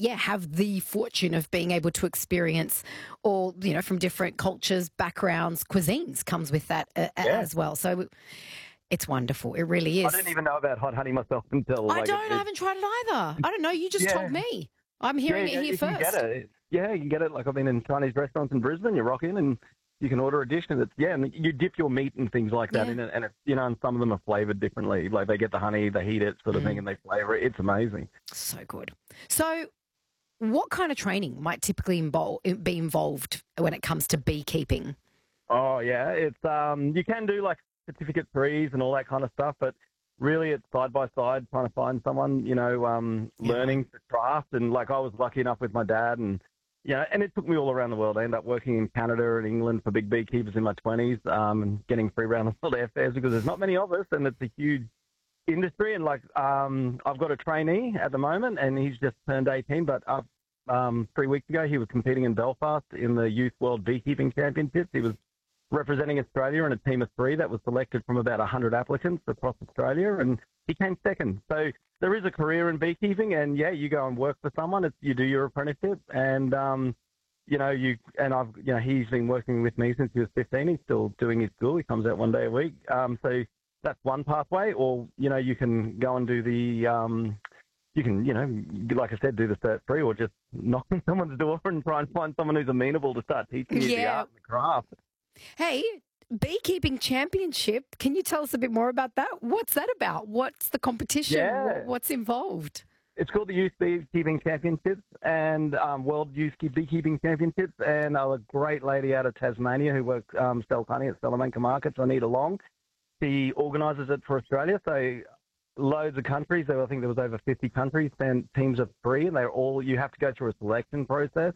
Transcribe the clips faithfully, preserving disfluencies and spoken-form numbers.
yeah, have the fortune of being able to experience all, you know, from different cultures, backgrounds, cuisines comes with that uh, Yeah. as well. So it's wonderful. It really I is. didn't even know about hot honey myself until I like it, don't. I it haven't tried it either. I don't know. You just told yeah. me. I'm Yeah, hearing it yeah, here you can get first. it. Yeah, you can get it. Like I've been in Chinese restaurants in Brisbane. You rock in and you can order a dish, and it's yeah, and you dip your meat and things like that Yeah. in it, and it's you know, and some of them are flavored differently. Like they get the honey, they heat it, sort of thing, Mm, and they flavor it. It's amazing. so good. So, what kind of training might typically involve, be involved when it comes to beekeeping? Oh yeah, it's um, you can do like certificate threes and all that kind of stuff, but really it's side by side trying to find someone, you know, um, Yeah, right. learning to craft. And like I was lucky enough with my dad, and you know, and it took me all around the world. I ended up working in Canada and England for big beekeepers in my twenties, um, and getting free round the world airfares because there's not many of us, and it's a huge industry. And like, um, I've got a trainee at the moment, and he's just turned eighteen, but up. Um, three weeks ago, he was competing in Belfast in the Youth World Beekeeping Championships. He was representing Australia in a team of three that was selected from about one hundred applicants across Australia, and he came second. So there is a career in beekeeping, and yeah, you go and work for someone. It's, you do your apprenticeship, and um, you know you and I've you know he's been working with me since he was fifteen. He's still doing his school. He comes out one day a week. Um, so that's one pathway, or you know you can go and do the um, you can, you know, like I said, do the cert free, or just knock on someone's door and try and find someone who's amenable to start teaching you the Yeah. art and the craft. Hey, beekeeping championship. Can you tell us a bit more about that? What's that about? What's the competition? Yeah. What, what's involved? It's called the Youth Beekeeping Championships and um, World Youth Beekeeping Championships. And a great lady out of Tasmania who works um, sells honey at Salamanca Markets, Anita Long. She organises it for Australia. So loads of countries. I think there was over fifty countries, and teams of three, and they're all, you have to go through a selection process.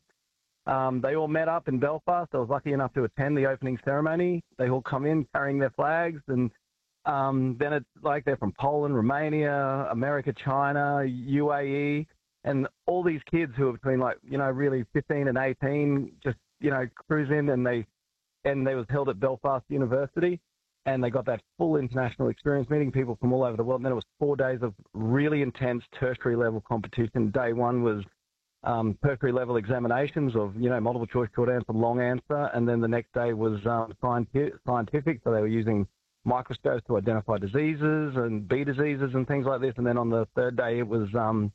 Um, they all met up in Belfast. I was lucky enough to attend the opening ceremony. They all come in carrying their flags, and um, then it's like they're from Poland, Romania, America, China, U A E, and all these kids who are between like, you know, really fifteen and eighteen, just, you know, cruise in, and they, and they was held at Belfast University. And they got that full international experience, meeting people from all over the world. And then it was four days of really intense tertiary level competition. Day one was um, tertiary level examinations of, you know, multiple choice, short answer, long answer. And then the next day was um, scientific. So they were using microscopes to identify diseases and bee diseases and things like this. And then on the third day, it was um,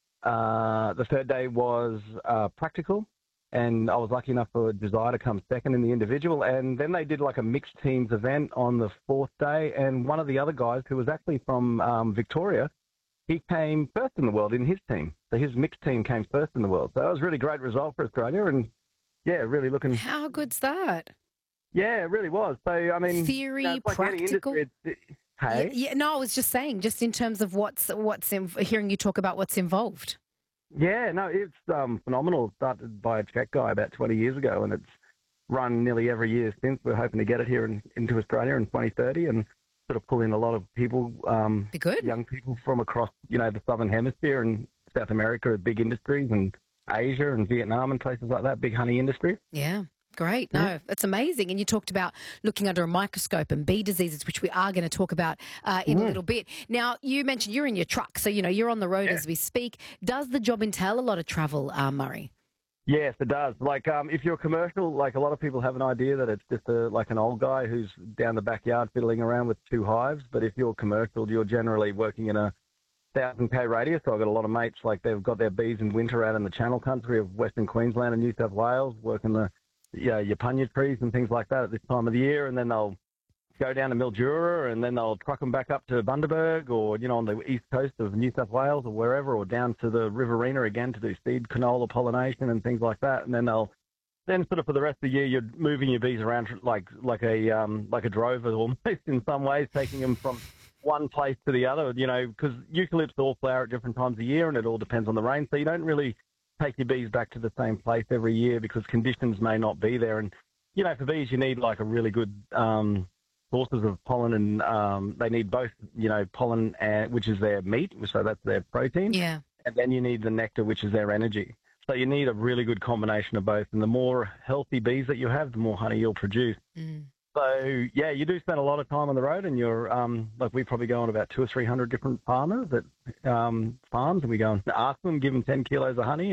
uh, the third day was uh, practical. And I was lucky enough for Desire to come second in the individual. And then they did like a mixed teams event on the fourth day. And one of the other guys, who was actually from um, Victoria, he came first in the world in his team. So his mixed team came first in the world. So that was a really great result for Australia. And yeah, really looking. How good's that? Yeah, it really was. So, I mean, Theory, you know, it's like any practical. industry, it's, it, hey? Yeah, yeah, no, I was just saying, just in terms of what's what's in, hearing you talk about what's involved. Yeah, no, it's um, phenomenal. It started by a Czech guy about twenty years ago, and it's run nearly every year since. We're hoping to get it here in, into Australia in twenty thirty and sort of pull in a lot of people, um, Be good. young people from across, you know, the Southern Hemisphere and South America, big industries, and Asia and Vietnam and places like that, big honey industry. Yeah. Great. No, Yeah. that's amazing. And you talked about looking under a microscope and bee diseases, which we are going to talk about uh, in a little bit. Now, you mentioned you're in your truck, so, you know, you're on the road Yeah. as we speak. Does the job entail a lot of travel, uh, Murray? Yes, it does. Like, um, if you're commercial, like a lot of people have an idea that it's just a, like an old guy who's down the backyard fiddling around with two hives. But if you're commercial, you're generally working in a thousand k radius. So I've got a lot of mates, like they've got their bees in winter out in the Channel Country of Western Queensland and New South Wales, working the yeah, your Yapunya trees and things like that at this time of the year, and then they'll go down to Mildura, and then they'll truck them back up to Bundaberg, or, you know, on the east coast of New South Wales or wherever, or down to the Riverina again to do seed canola pollination and things like that. And then they'll, then sort of for the rest of the year, you're moving your bees around like like a um, like a drover almost in some ways, taking them from one place to the other, you know, because eucalypts all flower at different times of year, and it all depends on the rain. So you don't really take your bees back to the same place every year because conditions may not be there. And, you know, for bees, you need like a really good um, sources of pollen, and um, they need both, you know, pollen, and, which is their meat, so that's their protein. Yeah. And then you need the nectar, which is their energy. So you need a really good combination of both. And the more healthy bees that you have, the more honey you'll produce. Mm. So, yeah, you do spend a lot of time on the road, and you're, um, like, we probably go on about two or three hundred different farmers at um, farms, and we go and ask them, give them ten kilos of honey.